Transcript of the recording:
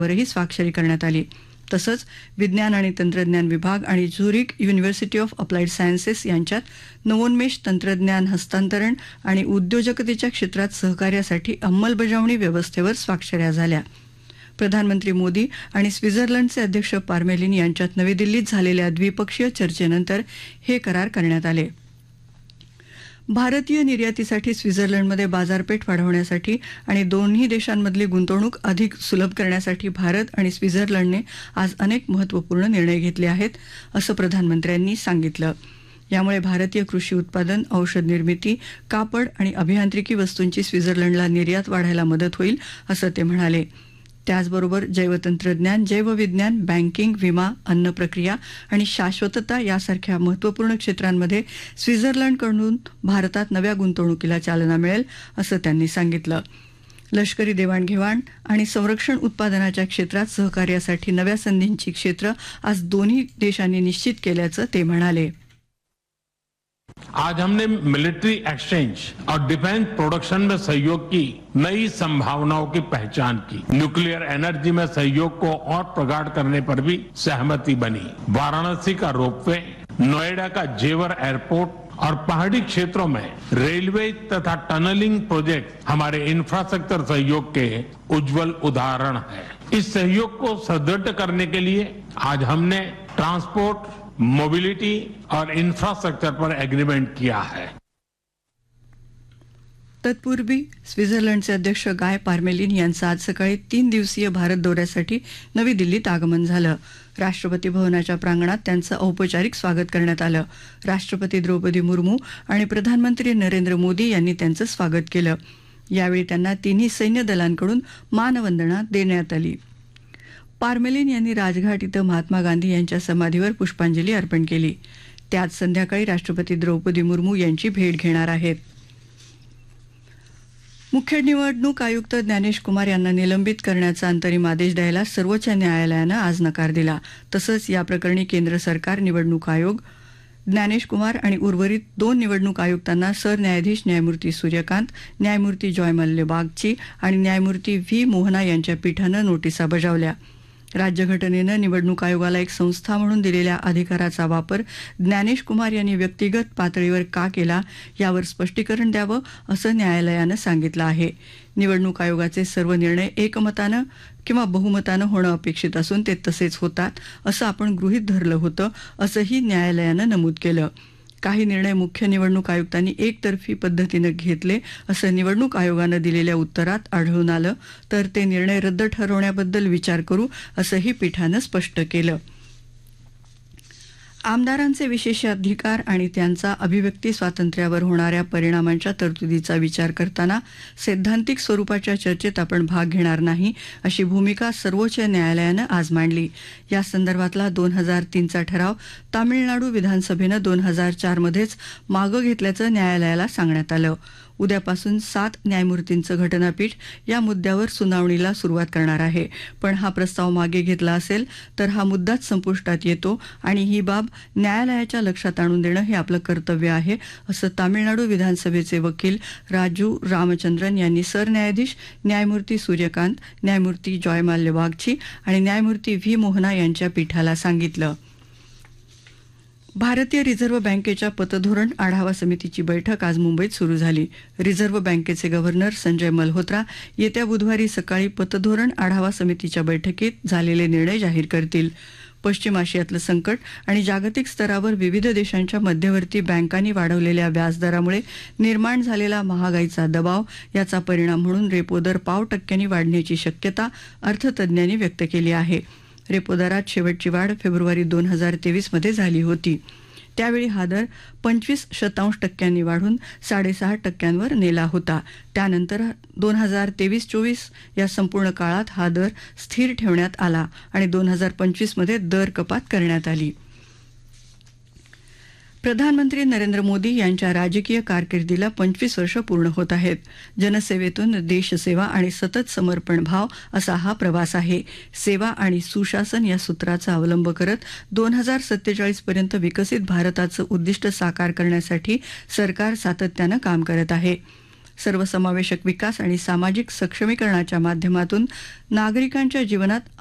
वरही स्वाक्षरी करण्यात आली. तसंच विज्ञान आणि तंत्रज्ञान विभाग आणि Zurich university of applied sciences यांच्यात नवोन्मेष, तंत्रज्ञान हस्तांतरण आणि उद्योजकतेच्या क्षेत्रात सहकार्यासाठी अंमलबजावणी व्यवस्थेवर स्वाक्षऱ्या झाल्या. प्रधानमंत्री मोदी आणि स्वित्झर्लंडचे अध्यक्ष पार्मेलिन यांच्यात नवी दिल्लीत झालेल्या द्विपक्षीय चर्चेनंतर हे करार करण्यात आले. भारतीय निर्यातीसाठी स्वित्झर्लंडमध्ये बाजारपेठ वाढवण्यासाठी आणि दोन्ही देशांमधली गुंतवणूक अधिक सुलभ करण्यासाठी भारत आणि स्वित्झर्लंडने आज अनेक महत्त्वपूर्ण निर्णय घेतले आहेत, असं प्रधानमंत्र्यांनी सांगितलं. यामुळे भारतीय कृषी उत्पादन, औषध निर्मिती, कापड आणि अभियांत्रिकी वस्तूंची स्वित्झर्लंडला निर्यात वाढायला मदत होईल, असं ते म्हणाले. त्याचबरोबर जैवतंत्रज्ञान, जैवविज्ञान, बँकिंग, विमा, अन्न प्रक्रिया आणि शाश्वतता यासारख्या महत्त्वपूर्ण क्षेत्रांमध्ये स्वित्झर्लंडकडून भारतात नव्या गुंतवणुकीला चालना मिळेल, असं त्यांनी सांगितलं. लष्करी देवाणघेवाण आणि संरक्षण उत्पादनाच्या क्षेत्रात सहकार्यासाठी नव्या संधींची क्षेत्र आज दोन्ही देशांनी निश्चित केल्याचं ते म्हणाले. आज हमने मिलिट्री एक्सचेंज और डिफेंस प्रोडक्शन में सहयोग की नई संभावनाओं की पहचान की. न्यूक्लियर एनर्जी में सहयोग को और प्रगाढ़ करने पर भी सहमति बनी. वाराणसी का रोपवे, नोएडा का जेवर एयरपोर्ट और पहाड़ी क्षेत्रों में रेलवे तथा टनलिंग प्रोजेक्ट हमारे इंफ्रास्ट्रक्चर सहयोग के उज्जवल उदाहरण है. इस सहयोग को सुदृढ़ करने के लिए आज हमने ट्रांसपोर्ट, मोबिलिटी और इंफ्रास्ट्रक्चर पर एग्रीमेंट किया है. तत्पूर्वी स्वित्झर्लंडचे अध्यक्ष गाय पार्मेलिन यांचं आज सकाळी 3 दिवसीय भारत दौऱ्यासाठी नवी दिल्लीत आगमन झालं. राष्ट्रपती भवनाच्या प्रांगणात त्यांचं औपचारिक स्वागत करण्यात आलं. राष्ट्रपती द्रौपदी मुर्मू आणि प्रधानमंत्री नरेंद्र मोदी यांनी त्यांचं स्वागत केलं. यावेळी त्यांना तिन्ही सैन्य दलांकडून मानवंदना देण्यात आली. पार्मेलिन यांनी राजघाट इथं महात्मा गांधी यांच्या समाधीवर पुष्पांजली अर्पण केली. त्याच संध्याकाळी राष्ट्रपती द्रौपदी मुर्मू यांची भेट घेणार आहेत. मुख्य निवडणूक आयुक्त ज्ञानेश कुमार यांना निलंबित करण्याचा अंतरिम आदेश द्यायला सर्वोच्च न्यायालयानं आज नकार दिला. तसंच या प्रकरणी केंद्र सरकार, निवडणूक आयोग, ज्ञानेश कुमार आणि उर्वरित 2 निवडणूक आयुक्तांना सरन्यायाधीश न्यायमूर्ती सूर्यकांत, न्यायमूर्ती जॉयमल्ले बागची आणि न्यायमूर्ती व्ही मोहना यांच्या पीठानं नोटिसा बजावल्या. राज्यघटनेनं निवडणूक आयोगाला एक संस्था म्हणून दिलेल्या अधिकाराचा वापर ज्ञानेश कुमार यांनी व्यक्तिगत पातळीवर का केला यावर स्पष्टीकरण द्यावं, असं न्यायालयानं सांगितलं आहे. निवडणूक आयोगाचे सर्व निर्णय एकमतानं किंवा बहुमतानं होणं अपेक्षित असून ते तसेच होतात, असं आपण गृहीत धरलं होतं, असंही न्यायालयानं नमूद केलं. काही निर्णय मुख्य निवडणूक आयुक्तांनी एकतर्फी पद्धतीनं घेतले असं निवडणूक आयोगानं दिलेल्या उत्तरात आढळून आलं तर ते निर्णय रद्द ठरवण्याबद्दल विचार करू, असंही पीठानं स्पष्ट केलं. आमदारांचे विशेषाधिकार आणि त्यांचा अभिव्यक्ती स्वातंत्र्यावर होणाऱ्या परिणामांच्या तरतुदीचा विचार करताना सैद्धांतिक स्वरूपाच्या चर्चेत आपण भाग घेणार नाही, अशी भूमिका सर्वोच्च न्यायालयानं आज मांडली. या संदर्भातला 2003चा ठराव तामिळनाडू विधानसभेनं 2004 मध्येच मागं घेतल्याचं न्यायालयाला सांगण्यात आलं. उद्यापासून 7 न्यायमूर्तींचं घटनापीठ या मुद्द्यावर सुनावणीला सुरुवात करणार आहे. पण हा प्रस्ताव मागे घेतला असेल तर हा मुद्दाच संपुष्टात येतो आणि ही बाब न्यायालयाच्या लक्षात आणून देणं हे आपलं कर्तव्य आहे, असं तामिळनाडू विधानसभेचे वकील राजू रामचंद्रन यांनी सरन्यायाधीश न्यायमूर्ती सूर्यकांत, न्यायमूर्ती जॉयमाल्य बागची आणि न्यायमूर्ती व्ही मोहना यांच्या पीठाला सांगितलं. भारतीय रिझर्व्ह बँकेच्या पतधोरण आढावा समितीची बैठक आज मुंबईत सुरू झाली. रिझर्व्ह बँकेचे गव्हर्नर संजय मल्होत्रा येत्या बुधवारी सकाळी पतधोरण आढावा समितीच्या बैठकीत झालेले निर्णय जाहीर करतील. पश्चिम आशियातलं संकट आणि जागतिक स्तरावर विविध देशांच्या मध्यवर्ती बँकांनी वाढवलेल्या व्याजदरामुळे निर्माण झालेला महागाईचा दबाव याचा परिणाम म्हणून रेपो दर 0.5% वाढण्याची शक्यता अर्थतज्ज्ञांनी व्यक्त केली आहे. रेपो दरात शेवटची वाढ फेब्रुवारी 2023 मध्ये झाली होती. त्यावेळी हा दर 25% वाढून 6.5% नेला होता. त्यानंतर 2023-24 या संपूर्ण काळात हा दर स्थिर ठेवण्यात आला आणि 2025 मध्ये दर कपात करण्यात आली. प्रधानमंत्री नरेंद्र मोदी यांच्या राजकीय कारकिर्दीला 25 वर्ष पूर्ण होत आहेत. जनसेवेतून देशसेवा आणि सतत समर्पण भाव असा हा प्रवास आहे. सेवा आणि सुशासन या सूत्राचा अवलंब करत 2047 पर्यंत विकसित भारताचं उद्दिष्ट साकार करण्यासाठी सरकार सातत्यानं काम करत आहे. सर्वसमावेशक विकास आणि सामाजिक सक्षमीकरणाच्या माध्यमातून नागरिकांच्या जीवनात